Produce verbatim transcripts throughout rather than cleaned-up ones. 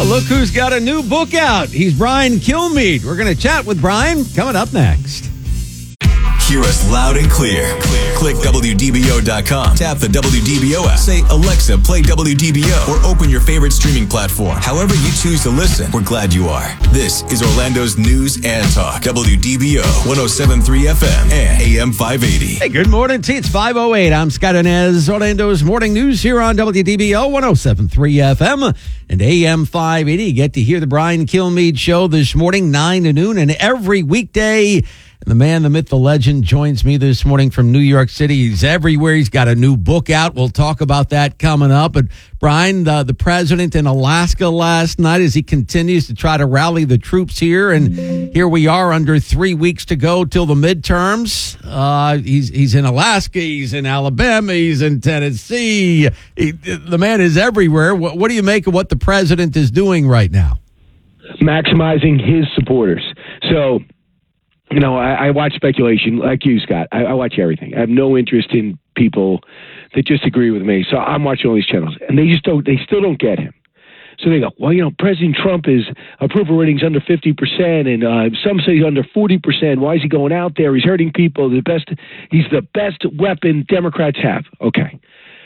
Well, look who's got a new book out. He's Brian Kilmeade. We're going to chat with Brian coming up next. Hear us loud and clear. clear. Click W D B O dot com. Tap the W D B O app. Say, Alexa, play W D B O. Or open your favorite streaming platform. However you choose to listen, we're glad you are. This is Orlando's News and Talk. W D B O one oh seven point three F M and A M five eighty. Hey, good morning. T. It's five oh eight. I'm Scott Inez. Orlando's Morning News here on W D B O one oh seven point three F M and A M five eighty. You get to hear the Brian Kilmeade Show this morning, nine to noon, and every weekday. And the man, the myth, the legend joins me this morning from New York City. He's everywhere. He's got a new book out. We'll talk about that coming up. But Brian, the, the president in Alaska last night as he continues to try to rally the troops here. And here we are under three weeks to go till the midterms. Uh, he's, he's in Alaska. He's in Alabama. He's in Tennessee. He, the man is everywhere. What, what do you make of what the president is doing right now? Maximizing his supporters. So, You know, I, I watch speculation like you, Scott. I, I watch everything. I have no interest in people that disagree with me. So I'm watching all these channels, and they just don't. They still don't get him. So they go, well, you know, President Trump is approval ratings under fifty percent, and uh, some say he's under forty percent. Why is he going out there? He's hurting people. The best. He's the best weapon Democrats have. Okay.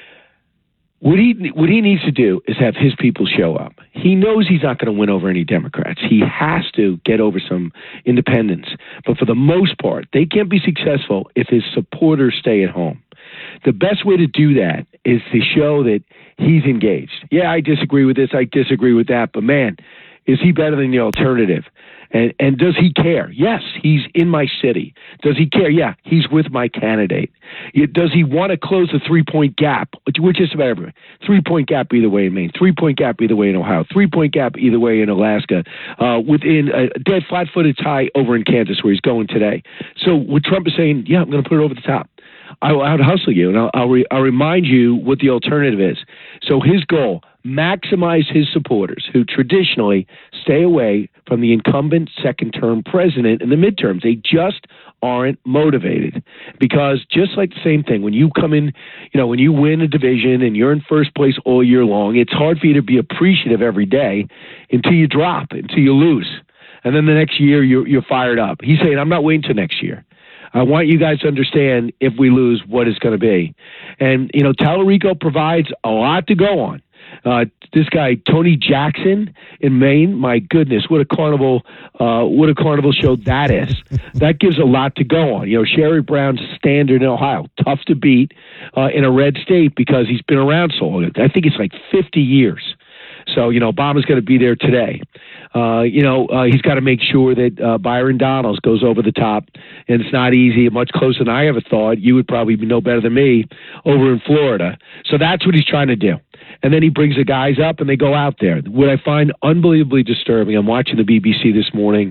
What he what he needs to do is have his people show up. He knows he's not going to win over any Democrats. He has to get over some independents. But for the most part, they can't be successful if his supporters stay at home. The best way to do that is to show that he's engaged. Yeah, I disagree with this. I disagree with that. But, man, is he better than the alternative? And and does he care? Yes, he's in my city. Does he care? Yeah, he's with my candidate. Does he want to close the three-point gap? Which is about everywhere. Three-point gap either way in Maine. Three-point gap either way in Ohio. Three-point gap either way in Alaska. Uh, within a dead flat-footed tie over in Kansas where he's going today. So what Trump is saying, yeah, I'm going to put it over the top. I will out-hustle you, and I'll, I'll, re- I'll remind you what the alternative is. So his goal, maximize his supporters who traditionally stay away from the incumbent second-term president in the midterms. They just aren't motivated because just like the same thing, when you come in, you know, when you win a division and you're in first place all year long, it's hard for you to be appreciative every day until you drop, until you lose. And then the next year you're, you're fired up. He's saying, I'm not waiting till next year. I want you guys to understand if we lose what it's going to be. And, you know, Tallarico provides a lot to go on. Uh, this guy, Tony Jackson in Maine, my goodness, what a carnival, uh, what a carnival show that is. That gives a lot to go on. You know, Sherrod Brown's standard in Ohio, tough to beat uh, in a red state because he's been around so long. I think it's like fifty years. So, you know, Obama's going to be there today. Uh, you know, uh, he's got to make sure that uh, Byron Donalds goes over the top, and it's not easy, much closer than I ever thought. You would probably know better than me over in Florida. So that's what he's trying to do. And then he brings the guys up, and they go out there. What I find unbelievably disturbing, I'm watching the B B C this morning,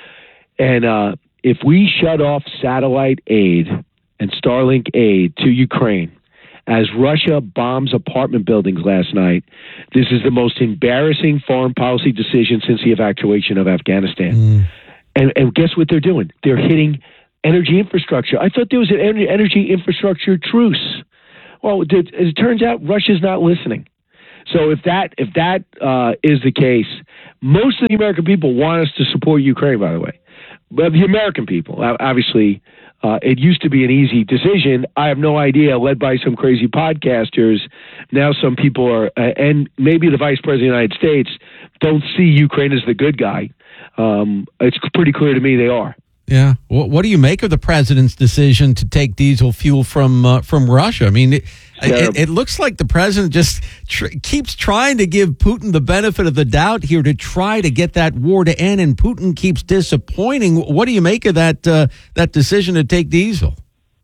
and uh, if we shut off satellite aid and Starlink aid to Ukraine, as Russia bombs apartment buildings last night, this is the most embarrassing foreign policy decision since the evacuation of Afghanistan. Mm. And, and guess what they're doing? They're hitting energy infrastructure. I thought there was an energy infrastructure truce. Well, as it turns out, Russia's not listening. So if that if that uh, is the case, most of the American people want us to support Ukraine, by the way. But the American people, obviously, uh, it used to be an easy decision. I have no idea, led by some crazy podcasters. Now some people are, uh, and maybe the vice president of the United States, don't see Ukraine as the good guy. Um, it's pretty clear to me they are. Yeah. What do you make of the president's decision to take diesel fuel from uh, from Russia? I mean, it, it, it looks like the president just tr- keeps trying to give Putin the benefit of the doubt here to try to get that war to end, and Putin keeps disappointing. What do you make of that uh, that decision to take diesel?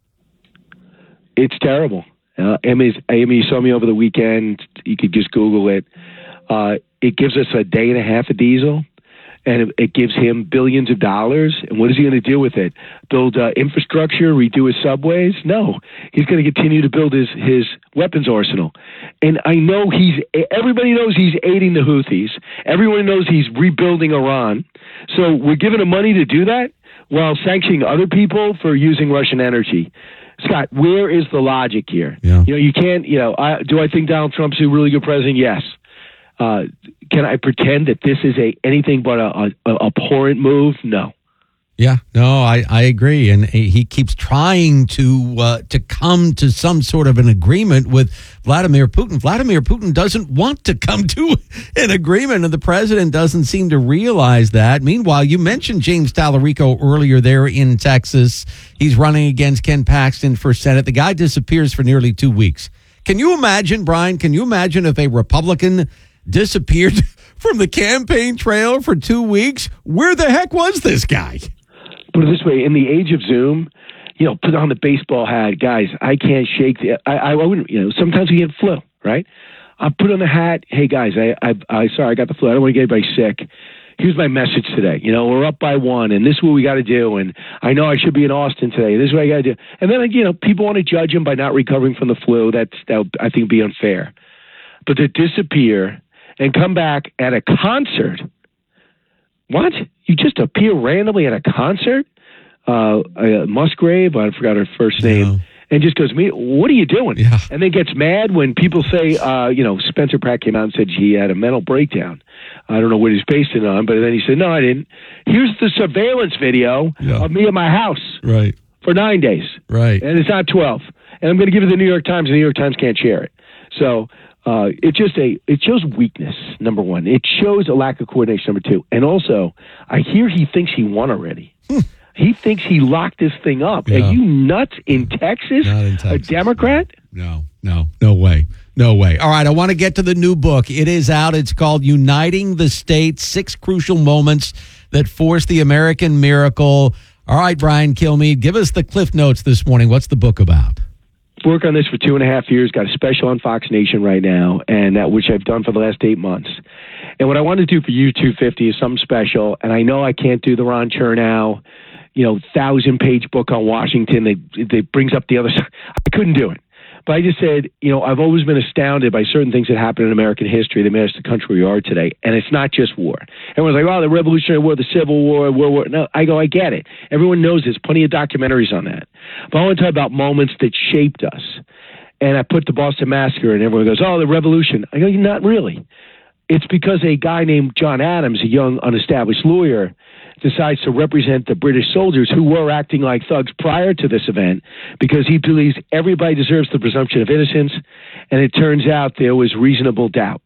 It's terrible. Uh, Amy, Amy, you saw me over the weekend. You could just Google it. Uh, it gives us a day and a half of diesel. And it gives him billions of dollars. And what is he going to do with it? Build uh, infrastructure, redo his subways? No. He's going to continue to build his, his weapons arsenal. And I know he's, everybody knows he's aiding the Houthis. Everyone knows he's rebuilding Iran. So we're giving him money to do that while sanctioning other people for using Russian energy. Scott, where is the logic here? Yeah. You know, you can't, you know, I, do I think Donald Trump's a really good president? Yes. Uh, can I pretend that this is a anything but a, a, a abhorrent move? No. Yeah, no, I, I agree, and he keeps trying to uh, to come to some sort of an agreement with Vladimir Putin. Vladimir Putin doesn't want to come to an agreement, and the president doesn't seem to realize that. Meanwhile, you mentioned James Tallarico earlier there in Texas. He's running against Ken Paxton for Senate. The guy disappears for nearly two weeks. Can you imagine, Brian, can you imagine if a Republican disappeared from the campaign trail for two weeks? Where the heck was this guy? Put it this way, in the age of Zoom, you know, put on the baseball hat, guys. I can't shake the. I, I wouldn't. You know, sometimes we get flu, right? I put on the hat. Hey, guys, I, I, I, sorry, I got the flu. I don't want to get anybody sick. Here's my message today. You know, we're up by one, and this is what we got to do. And I know I should be in Austin today. This is what I got to do. And then, you know, people want to judge him by not recovering from the flu. That's that I think would be unfair. But to disappear and come back at a concert. What? You just appear randomly at a concert? Uh, uh, Musgrave, I forgot her first name, yeah. And just goes, "Me, what are you doing?" Yeah. And then gets mad when people say, uh, you know, Spencer Pratt came out and said he had a mental breakdown. I don't know what he's based it on, but then he said, "No, I didn't." Here's the surveillance video yeah. of me at my house right. for nine days. Right. And it's not twelve. And I'm going to give it to the New York Times, and the New York Times can't share it. So Uh, it just a it shows weakness, number one. It shows a lack of coordination, number two. And also, I hear he thinks he won already. Hmm. He thinks he locked this thing up. Yeah. Are you nuts in Texas? Not in Texas. A Democrat? No, no, no way. No way. All right, I want to get to the new book. It is out. It's called Uniting the States, Six Crucial Moments That Forced the American Miracle. All right, Brian Kilmeade, give us the Cliff Notes this morning. What's the book about? Work on this for two and a half years, got a special on Fox Nation right now, and that which I've done for the last eight months. And what I want to do for you two fifty is something special, and I know I can't do the Ron Chernow, you know, thousand-page book on Washington that, that brings up the other side. I couldn't do it. But I just said, you know, I've always been astounded by certain things that happened in American history that made us the country we are today. And it's not just war. Everyone's like, oh, the Revolutionary War, the Civil War, World War. No, I go, I get it. Everyone knows there's plenty of documentaries on that. But I want to talk about moments that shaped us. And I put the Boston Massacre, and everyone goes, oh, the Revolution. I go, not really. It's because a guy named John Adams, a young, unestablished lawyer, decides to represent the British soldiers who were acting like thugs prior to this event because he believes everybody deserves the presumption of innocence, and it turns out there was reasonable doubt.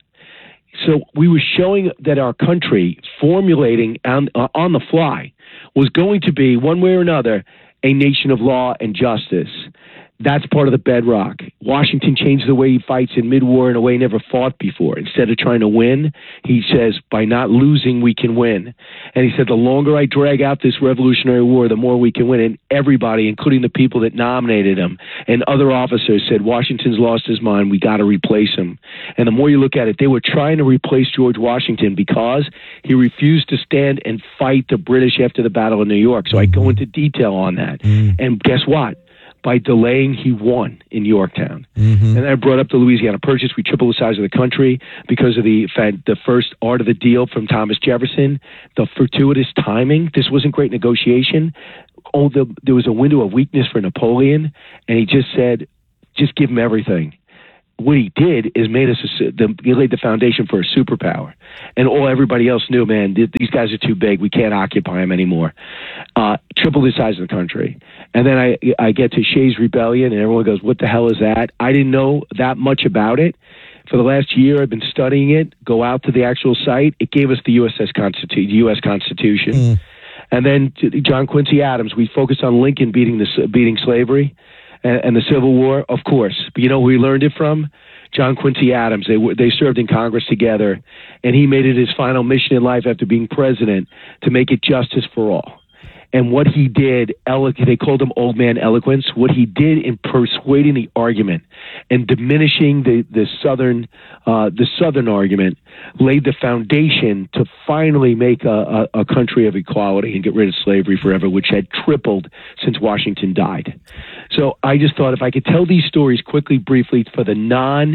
So we were showing that our country, formulating on, uh, on the fly, was going to be, one way or another, a nation of law and justice. That's part of the bedrock. Washington changed the way he fights in mid-war in a way he never fought before. Instead of trying to win, he says, by not losing, we can win. And he said, the longer I drag out this Revolutionary War, the more we can win. And everybody, including the people that nominated him and other officers, said, Washington's lost his mind. We got to replace him. And the more you look at it, they were trying to replace George Washington because he refused to stand and fight the British after the Battle of New York. So I go into detail on that. Mm. And guess what? By delaying, he won in Yorktown. Mm-hmm. And I brought up the Louisiana Purchase. We tripled the size of the country because of the fact, the first art of the deal from Thomas Jefferson, the fortuitous timing. This wasn't great negotiation. Oh, the, there was a window of weakness for Napoleon, and he just said, just give him everything. What he did is made us a, the, he laid the foundation for a superpower, and all everybody else knew, man, these guys are too big. We can't occupy them anymore. Uh, triple the size of the country, and then I I get to Shays' Rebellion, and everyone goes, "What the hell is that?" I didn't know that much about it. For the last year, I've been studying it. Go out to the actual site. It gave us the U S S Constitu- U S Constitution, mm. and then John Quincy Adams. We focused on Lincoln beating the beating slavery. And the Civil War, of course. But you know who we learned it from? John Quincy Adams. They they served in Congress together, and he made it his final mission in life after being president to make it justice for all. And what he did, elo- they called him old man eloquence. What he did in persuading the argument and diminishing the the southern uh, the southern argument laid the foundation to finally make a, a, a country of equality and get rid of slavery forever, which had tripled since Washington died. So I just thought if I could tell these stories quickly, briefly, for the non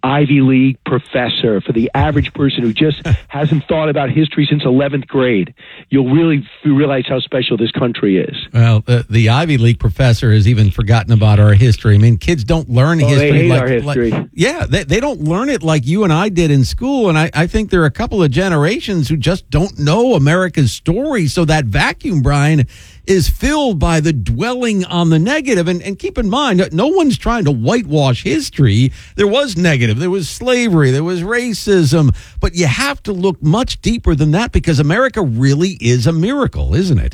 Ivy League professor, for the average person who just hasn't thought about history since eleventh grade. You'll really realize how special this country is. Well, the, the Ivy League professor has even forgotten about our history. I mean, kids don't learn oh, history. They hate like, our history. Like, yeah, they, they don't learn it like you and I did in school. And I, I think there are a couple of generations who just don't know America's story. So that vacuum, Brian, is filled by the dwelling on the negative. And, and keep in mind, no one's trying to whitewash history. There was negative. There was slavery. There was racism. But you have to look much deeper than that, because America really is a miracle, isn't it?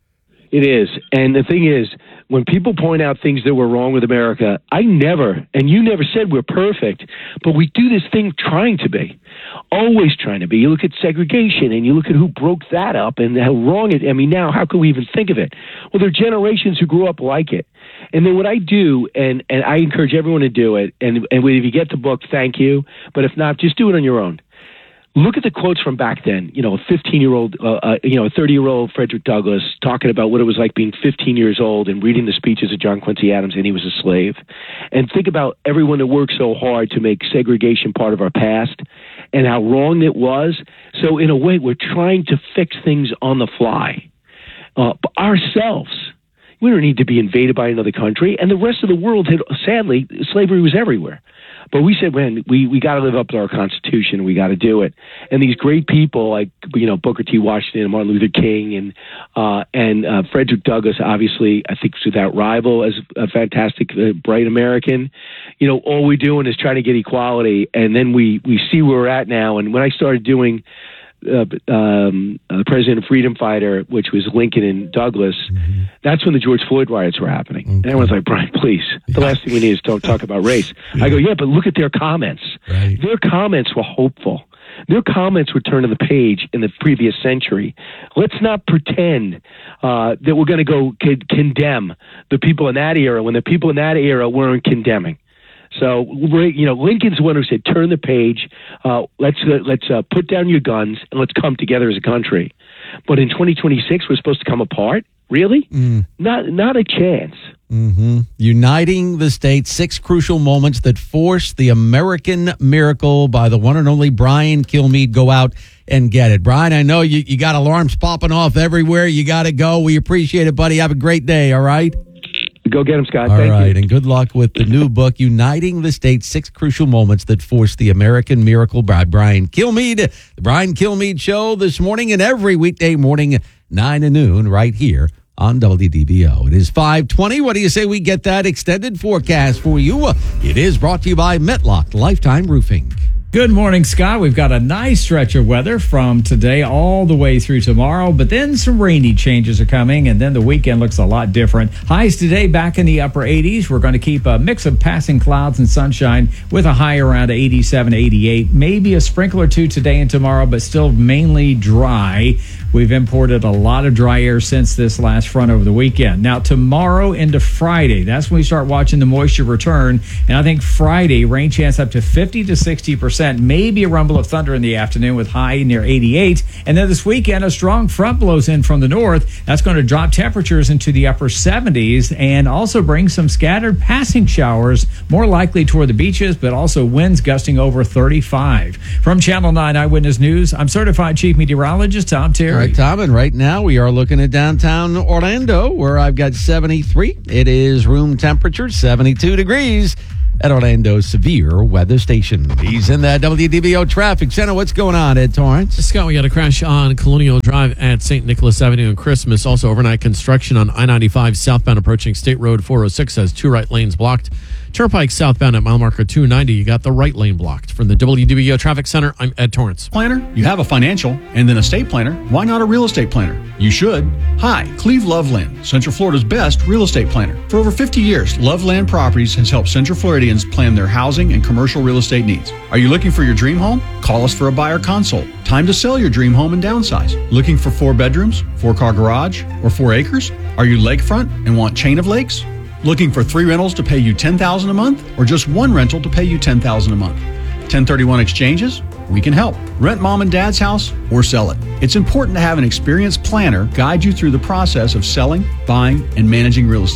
It is. And the thing is, when people point out things that were wrong with America, I never, and you never said we're perfect, but we do this thing trying to be, always trying to be. You look at segregation and you look at who broke that up and how wrong it, I mean, now how can we even think of it? Well, there are generations who grew up like it. And then what I do, and, and I encourage everyone to do it, and, and if you get the book, thank you, but if not, just do it on your own. Look at the quotes from back then. You know, a fifteen-year-old, uh, uh, you know, a thirty-year-old Frederick Douglass talking about what it was like being fifteen years old and reading the speeches of John Quincy Adams, and he was a slave. And think about everyone that worked so hard to make segregation part of our past and how wrong it was. So in a way, we're trying to fix things on the fly uh, ourselves. We don't need to be invaded by another country. And the rest of the world had, sadly, slavery was everywhere. But we said, man, we, we got to live up to our Constitution. We got to do it. And these great people like, you know, Booker T. Washington and Martin Luther King and uh, and uh, Frederick Douglass, obviously, I think without rival, as a fantastic, uh, bright American. You know, all we're doing is trying to get equality. And then we, we see where we're at now. And when I started doing Uh, um, uh, President of Freedom Fighter, which was Lincoln and Douglas, mm-hmm. that's when the George Floyd riots were happening. Okay. And everyone's like, Brian, please, the yeah. last thing we need is to talk about race. Yeah. I go, yeah, but look at their comments. Right. Their comments were hopeful. Their comments were turning the page in the previous century. Let's not pretend uh, that we're going to go c- condemn the people in that era when the people in that era weren't condemning. So, you know, Lincoln's the one who said, turn the page, uh, let's uh, let's uh, put down your guns, and let's come together as a country. But in twenty twenty-six, we're supposed to come apart? Really? Mm. Not not a chance. Mm-hmm. Uniting the states, six crucial moments that forced the American miracle by the one and only Brian Kilmeade. Go out and get it. Brian, I know you, you got alarms popping off everywhere. You got to go. We appreciate it, buddy. Have a great day, all right? Go get him, Scott. All Thank right, you. And good luck with the new book, Uniting the States, Six Crucial Moments That Forced the American Miracle, by Brian Kilmeade. The Brian Kilmeade Show this morning and every weekday morning, nine to noon, right here on W D B O. It is five twenty. What do you say we get that extended forecast for you? It is brought to you by Metlock Lifetime Roofing. Good morning, Scott. We've got a nice stretch of weather from today all the way through tomorrow, but then some rainy changes are coming, and then the weekend looks a lot different. Highs today back in the upper eighties. We're going to keep a mix of passing clouds and sunshine with a high around eighty-seven, eighty-eight. Maybe a sprinkle or two today and tomorrow, but still mainly dry. We've imported a lot of dry air since this last front over the weekend. Now, tomorrow into Friday, that's when we start watching the moisture return, and I think Friday, rain chance up to fifty to sixty percent. Maybe a rumble of thunder in the afternoon with high near eighty-eight. And then this weekend, a strong front blows in from the north. That's going to drop temperatures into the upper seventies and also bring some scattered passing showers, more likely toward the beaches, but also winds gusting over thirty-five. From Channel nine Eyewitness News, I'm certified chief meteorologist Tom Terry. All right, Tom, and right now we are looking at downtown Orlando, where I've got seventy-three. It is room temperature, seventy-two degrees. At Orlando's Severe Weather Station. He's in that W D B O Traffic Center. What's going on, Ed Torrance? Scott, we got a crash on Colonial Drive at Saint Nicholas Avenue and Christmas. Also, overnight construction on I ninety-five southbound approaching State Road four oh six has two right lanes blocked. Turnpike southbound at mile marker two ninety, you got the right lane blocked. From the W D B O Traffic Center, I'm Ed Torrance. Planner, you have a financial and then estate planner. Why not a real estate planner? You should. Hi, Cleve Loveland, Central Florida's best real estate planner. For over fifty years, Loveland Properties has helped Central Floridians plan their housing and commercial real estate needs. Are you looking for your dream home? Call us for a buyer consult. Time to sell your dream home and downsize. Looking for four bedrooms, four-car garage, or four acres? Are you lakefront and want chain of lakes? Looking for three rentals to pay you ten thousand dollars a month, or just one rental to pay you ten thousand dollars a month? ten thirty-one exchanges? We can help. Rent mom and dad's house or sell it. It's important to have an experienced planner guide you through the process of selling, buying, and managing real estate.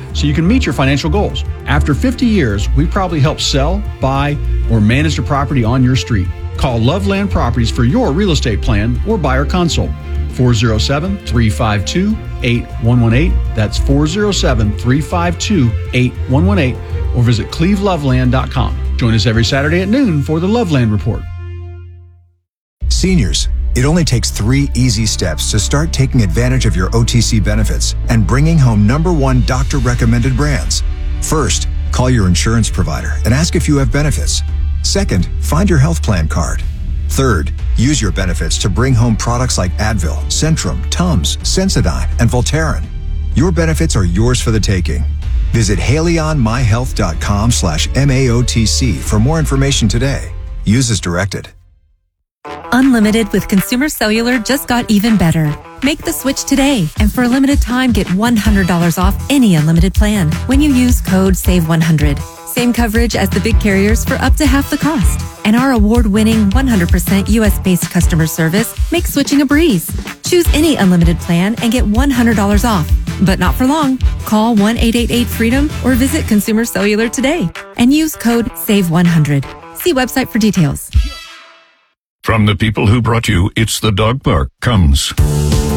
so you can meet your financial goals. After fifty years, we probably helped sell, buy, or manage the property on your street. Call Loveland Properties for your real estate plan or buyer consult. four oh seven, three five two, eight one one eight. That's four oh seven, three five two, eight one one eight. Or visit cleve loveland dot com. Join us every Saturday at noon for the Loveland Report. Seniors, it only takes three easy steps to start taking advantage of your O T C benefits and bringing home number one doctor-recommended brands. First, call your insurance provider and ask if you have benefits. Second, find your health plan card. Third, use your benefits to bring home products like Advil, Centrum, Tums, Sensodyne, and Voltaren. Your benefits are yours for the taking. Visit haleyonmyhealth.com slash MAOTC for more information today. Use as directed. Unlimited with Consumer Cellular just got even better. Make the switch today, and for a limited time, get one hundred dollars off any unlimited plan when you use code save one hundred. Same coverage as the big carriers for up to half the cost. And our award-winning one hundred percent U S-based customer service makes switching a breeze. Choose any unlimited plan and get one hundred dollars off. But not for long. Call one eight eight eight freedom or visit Consumer Cellular today and use code save one hundred. See website for details. From the people who brought you It's the Dog Park comes